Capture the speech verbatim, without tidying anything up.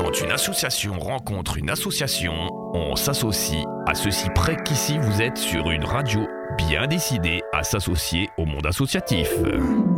Quand une association rencontre une association, on s'associe à ceci près qu'ici vous êtes sur une radio bien décidée à s'associer au monde associatif.